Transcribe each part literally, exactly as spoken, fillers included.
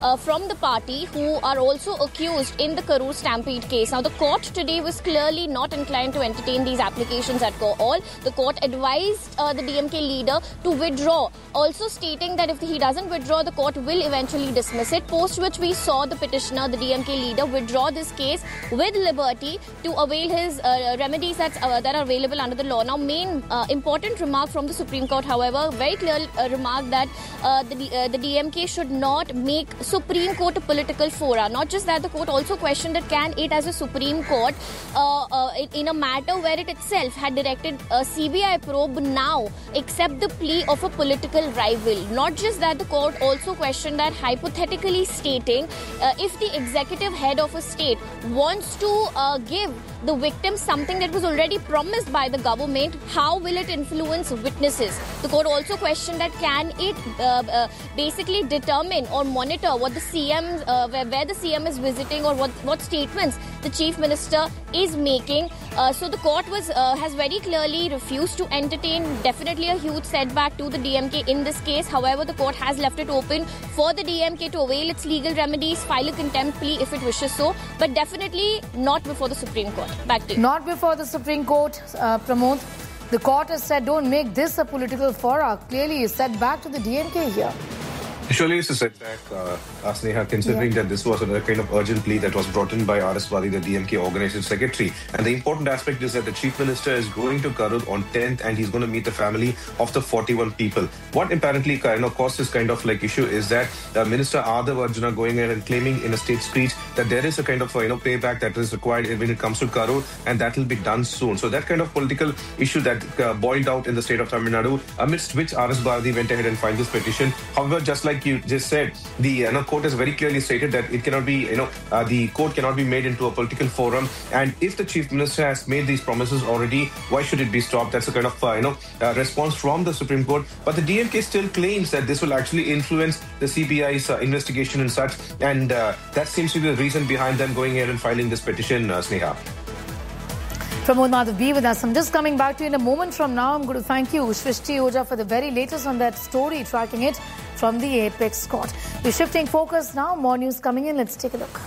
uh, from the party who are also accused in the Karur stampede case. Now, the court today was clearly not inclined to entertain these applications at all. The court advised uh, the D M K leader to withdraw, also stating that if he doesn't withdraw, the court will eventually dismiss it, post which we saw the petitioner, the D M K leader, withdraw this case with liberty to avail his uh, remedies that's, uh, that are available under the law. Now, main uh, important remark from the Supreme Court, however, very clear uh, remark that uh, the, uh, the D M K should not make Supreme Court a political fora. Not just that, the court also questioned that can it as a Supreme Court uh, uh, in, in a matter where it itself had directed a C B I probe now accept the plea of a political rival. Not just that, the court also questioned that, hypothetically stating uh, if the executive head of a state wants to uh, give the victim something that was already promised by the government, how will it influence witnesses? The court also questioned that can it uh, uh, basically determine or monitor what the C M, uh, where, where the C M is visiting or what, what statements the Chief Minister is making. Uh, so the court was uh, has very clearly refused to entertain definitely a huge setback to the D M K in this case. However, the court has left it open for the D M K to avail its legal remedies, file a contempt plea if it wishes so, but definitely not before the Supreme Court. Back to you. Not before the Supreme Court, uh, Pramod. The court has said don't make this a political fora. Clearly, is set back to the D M K here. Surely it's a setback, uh, Sneha, considering yeah. that this was a kind of urgent plea that was brought in by R S Wadi, the D M K organizing secretary. And the important aspect is that the Chief Minister is going to Karur on tenth and he's going to meet the family of the forty-one people. What apparently kind of caused this kind of like issue is that uh, Minister Aadav Arjuna going ahead and claiming in a state speech that there is a kind of uh, you know payback that is required when it comes to Karur, and that will be done soon. So that kind of political issue that uh, boiled out in the state of Tamil Nadu, amidst which R S Wadi went ahead and filed this petition. However, just like you just said, the you know, court has very clearly stated that it cannot be, you know, uh, the court cannot be made into a political forum. And if the Chief Minister has made these promises already, why should it be stopped? That's a kind of, uh, you know, uh, response from the Supreme Court. But the D M K still claims that this will actually influence the C B I's uh, investigation and such. And uh, that seems to be the reason behind them going ahead and filing this petition, uh, Sneha. Pramod Madhav, be with us. I'm just coming back to you in a moment from now. I'm going to thank you, Shrishti Oja, for the very latest on that story, tracking it from the Apex Court. We're shifting focus now. More news coming in. Let's take a look.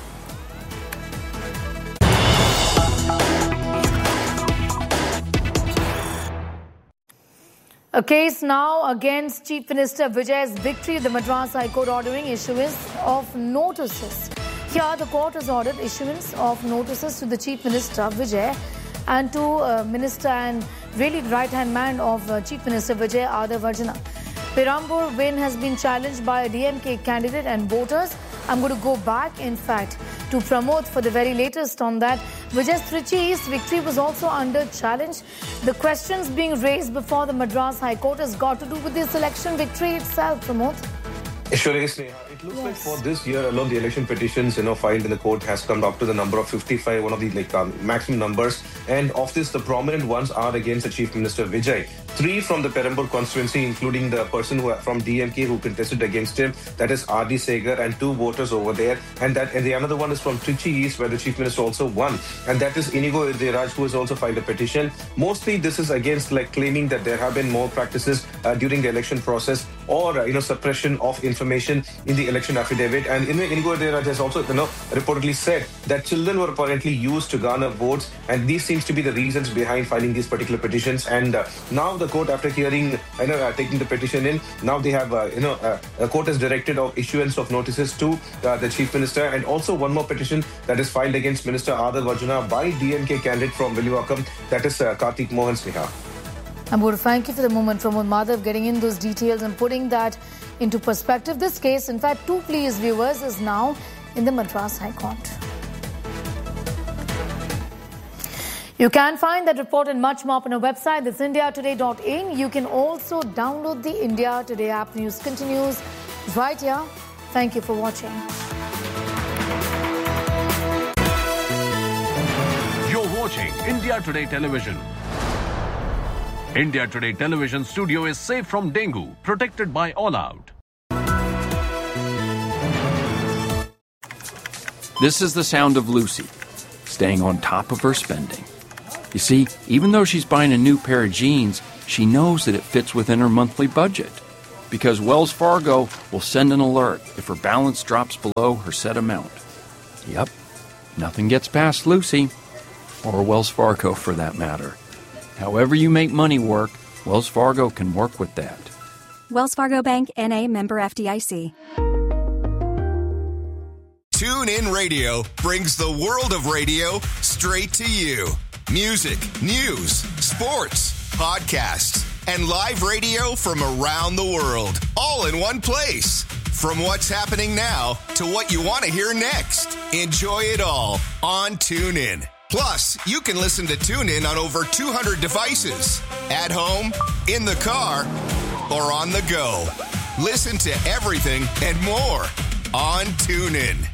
A case now against Chief Minister Vijay's victory. The Madras High Court ordering issuance of notices. Here, the court has ordered issuance of notices to the Chief Minister Vijay and to uh, Minister and really right-hand man of uh, Chief Minister Vijay, Aadav Arjuna. Perambur win has been challenged by a D M K candidate and voters. I'm going to go back, in fact, to Pramod for the very latest on that. Vijay's Trichy East victory was also under challenge. The questions being raised before the Madras High Court has got to do with this election victory itself, Pramod. Sure, Sneha. It looks yes. like for this year alone, the election petitions, you know, filed in the court has come up to the number of fifty-five, one of the like um, maximum numbers. And of this, the prominent ones are against the Chief Minister Vijay. Three from the Perambur constituency, including the person who from D M K who contested against him, that is R D Segar, and two voters over there. And that and the another one is from Trichy East, where the Chief Minister also won. And that is Inigo Irdiraj, who has also filed a petition. Mostly, this is against like claiming that there have been more practices uh, during the election process, or uh, you know suppression of information in the election affidavit. And Inigo Irdiraj has also you know reportedly said that children were apparently used to garner votes, and these seems to be the reasons behind filing these particular petitions. And uh, now the court, after hearing, you know, uh, taking the petition in, now they have, uh, you know, uh, the court has directed of issuance of notices to uh, the Chief Minister, and also one more petition that is filed against Minister Aadav Arjuna by D M K candidate from Villuvakkam, that is uh, Karthik Mohan, Sneha. I'm going to thank you for the moment, Pramod Madhav, getting in those details and putting that into perspective. This case, in fact, two pleas, viewers, is now in the Madras High Court. You can find that report and much more on our website. That's india today dot in. You can also download the India Today app. News continues right here. Thank you for watching. You're watching India Today Television. India Today Television studio is safe from dengue, protected by All Out. This is the sound of Lucy, staying on top of her spending. You see, even though she's buying a new pair of jeans, she knows that it fits within her monthly budget. because Wells Fargo will send an alert if her balance drops below her set amount. Yep, nothing gets past Lucy, or Wells Fargo for that matter. However you make money work, Wells Fargo can work with that. Wells Fargo Bank, N A, member F D I C. TuneIn Radio brings the world of radio straight to you. Music, news, sports, podcasts, and live radio from around the world, all in one place. From what's happening now to what you want to hear next. Enjoy it all on TuneIn. Plus, you can listen to TuneIn on over two hundred devices. At home, in the car, or on the go. Listen to everything and more on TuneIn.